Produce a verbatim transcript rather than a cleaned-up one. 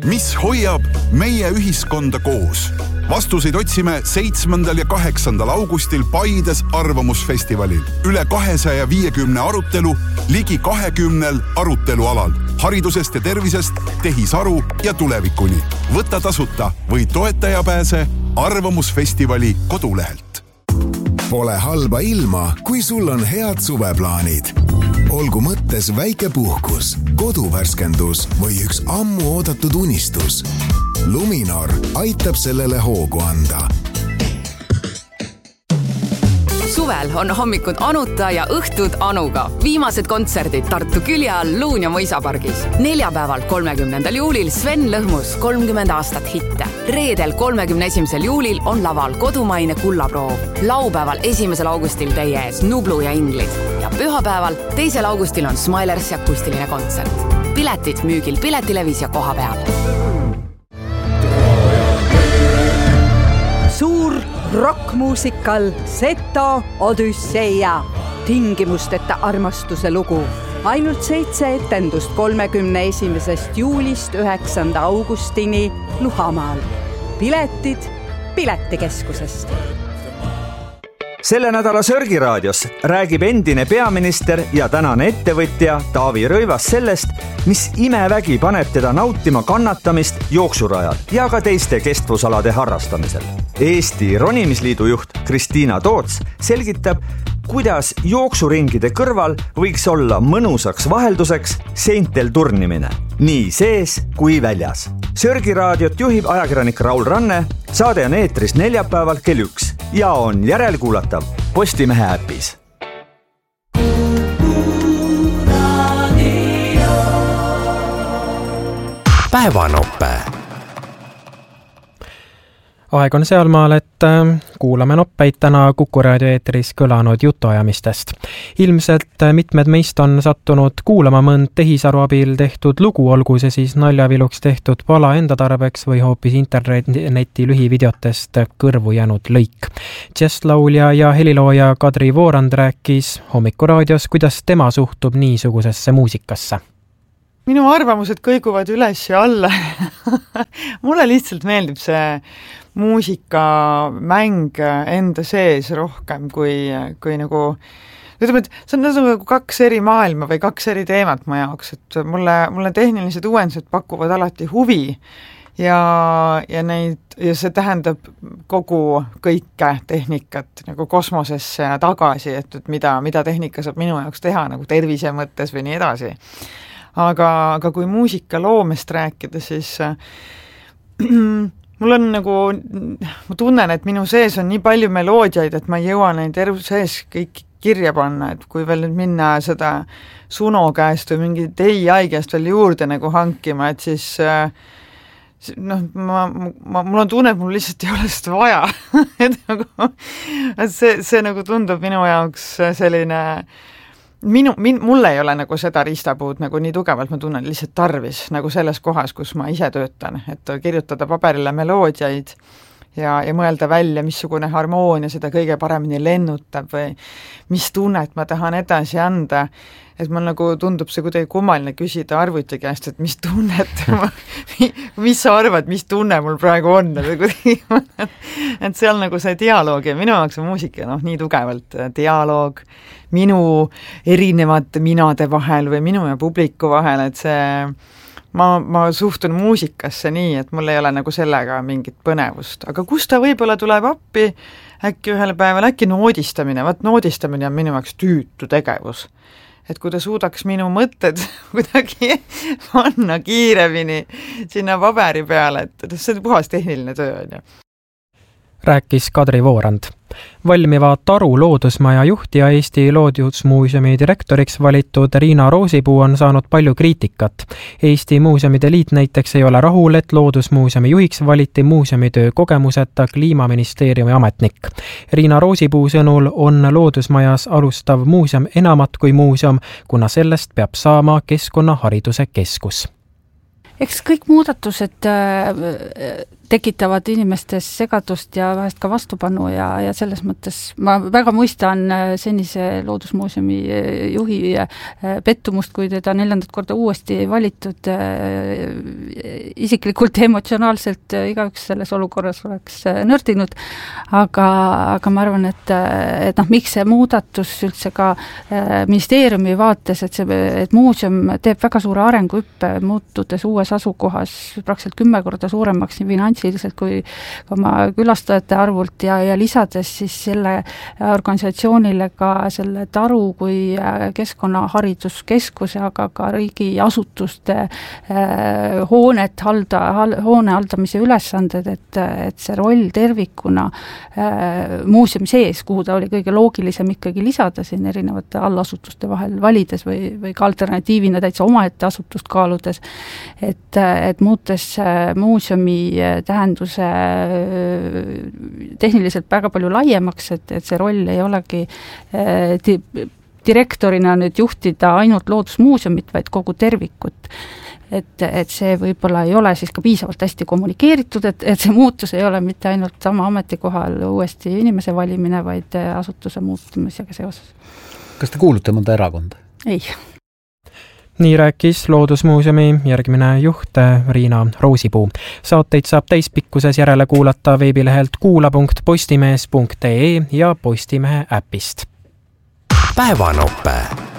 Mis hoiab meie ühiskonda koos? Vastuseid otsime seitsmendal ja kaheksandal augustil Paides Arvamusfestivalil. Üle kahesaja viiekümne arutelu, ligi kahekümnel arutelualal. Haridusest ja tervisest, tehisaru ja tulevikuni. Võta tasuta või toetaja pääse Arvamusfestivali kodulehelt. Pole halba ilma, kui sul on head suveplaanid. Olgu mõttes väike puhkus, koduvärskendus või üks ammu oodatud unistus. Luminor aitab sellele hoogu anda. Suvel on hommikud Anuta ja õhtud Anuga. Viimased kontserdid Tartu külje all Luunja mõisapargis. Neljapäeval kolmekümnendal juulil Sven Lõhmus kolmkümmend aastat hitte. Reedel kolmekümne esimesel juulil on laval kodumaine kullaproov. Laupäeval esimesel augustil teie ees Nublu ja Inglid. Ja pühapäeval teisel augustil on Smilersi akustiline kontsert. Piletid müügil Piletilevis ja koha peal. Suur rockmuusikal Seto Odüsseia. Tingimusteta armastuse lugu. Ainult seitse etendust kolmekümne esimesest juulist üheksanda augustini Luhamaal. Piletid Piletikeskusest. Selle nädala Sörgiraadios räägib endine peaminister ja tänane ettevõtja Taavi Rõivas sellest, mis imevägi paneb teda nautima kannatamist jooksurajal ja ka teiste kestvusalade harrastamisel. Eesti Ronimisliidu juht Kristiina Toots selgitab, kuidas jooksuringide kõrval võiks olla mõnusaks vahelduseks seintel turnimine, nii sees kui väljas. Sörgiraadiot juhib ajakirjanik Raul Ranne, saade on eetris neljapäeval kell üks ja on järelkuulatav Postimehe äpis. Päevanoppe. Aeg on sealmaal, et kuulame noppeid täna Kuku raadio eetris kõlanud jutuajamistest. Ilmselt mitmed meist on sattunud kuulama mõnd tehisaru abil tehtud lugu, olgu see siis naljaviluks tehtud pala enda tarbeks või hoopis interneti lühivideotest kõrvu jäänud lõik. Džesslaulja ja helilooja Kadri Voorand rääkis Hommikuraadios, kuidas tema suhtub niisugusesse muusikasse. Minu arvamused kõiguvad üles ja alla. Mulle lihtsalt meeldib see muusikamäng enda sees rohkem kui, kui nagu, ütleme, et see on nagu kaks eri maailma või kaks eri teemat ma jaoks, et mulle, mulle tehnilised uuendused pakuvad alati huvi ja, ja, neid, ja see tähendab kogu kõike tehnikat nagu kosmosesse ja tagasi, et, et mida, mida tehnika saab minu jaoks teha nagu tervise mõttes või nii edasi. Aga, aga kui muusika loomest rääkida, siis äh, mul on nagu, ma tunnen, et minu sees on nii palju meloodiaid, et ma ei jõua neid elu sees kõik kirja panna, et kui veel nüüd minna seda Suno käest või mingi A I käest veel juurde nagu hankima, et siis äh, noh, ma, ma, mul on tunne, et mul lihtsalt ei ole seda vaja. et, nagu, et see, see nagu tundub minu jaoks selline Minu, min, mulle ei ole nagu seda riistapuud nagu nii tugevalt, ma tunnen lihtsalt tarvis nagu selles kohas, kus ma ise töötan, et kirjutada paberile meloodiaid ja, ja mõelda välja, missugune harmoonia seda kõige paremini lennutab või mis tunnet ma tahan edasi anda, et mul nagu tundub see kuidagi kummaline küsida arvuti käest, et mis tunnet ma, mis sa arvad, mis tunne mul praegu on, et seal nagu see dialoog ja minu jaoks on muusika noh, nii tugevalt dialoog minu erinevate minade vahel või minu ja publiku vahel, et see ma, ma suhtun muusikasse nii, et mul ei ole nagu sellega mingit põnevust, aga kus ta võib-olla tuleb appi äkki ühel päeval, äkki noodistamine, vaat noodistamine on minu jaoks tüütu tegevus. Et kui ta suudaks minu mõtted kuidagi panna kiiremini sinna paberi peale, et see on puhas tehniline töö on ju. Rääkis Kadri Voorand. Valmiva Taru loodusmaja juht ja Eesti Loodusmuuseumi direktoriks valitud Riina Roosipuu on saanud palju kriitikat. Eesti Muuseumide Liit näiteks ei ole rahul, et Loodusmuuseumi juhiks valiti muuseumitöö kogemuseta Kliimaministeeriumi ametnik. Riina Roosipuu sõnul on loodusmajas alustav muuseum enamat kui muuseum, kuna sellest peab saama keskkonnahariduse keskus. eks kõik muudatused tekitavad inimestes segadust ja vahest ka vastupanu ja, ja selles mõttes ma väga mõistan senise Loodusmuuseumi juhi pettumust, kui teda neljandat korda uuesti valitud isiklikult ja emotsionaalselt igaüks selles olukorras oleks nördinud, aga, aga ma arvan, et, et noh, miks see muudatus üldse ka ministeeriumi vaates, et see, et muuseum teeb väga suure arenguhüppe, muutudes uues asukohas praktiliselt kümme korda suuremaks nii finantsiliselt kui oma külastajate arvult ja, ja lisades siis selle organisatsioonile ka selle taru kui keskkonnahariduskeskuse, aga ka riigiasutuste äh, hoonet halda, hal, hoone haldamise ülesanded, et, et see roll tervikuna äh, muuseumi sees, kuhu ta oli kõige loogilisem ikkagi lisada siin erinevate allasutuste vahel valides või, või ka alternatiivina täitsa omaette asutust kaaludes, et, et muutes muuseumi tähenduse tehniliselt väga palju laiemaks, et, et see roll ei olegi di, direktorina nüüd juhtida ainult Loodusmuuseumit, vaid kogu tervikut. Et, et see võib-olla ei ole siis ka piisavalt hästi kommunikeeritud, et, et see muutus ei ole mitte ainult sama ametikohal uuesti inimese valimine, vaid asutuse muutumisega seoses. Kas te kuulute mõnda erakonda? Ei. Nii rääkis Loodusmuuseumi järgmine juht Riina Roosipuu. Saateid saab täispikkuses järele kuulata veebilehelt kuula punkt postimees punkt ee ja Postimehe äpist. Päevanope.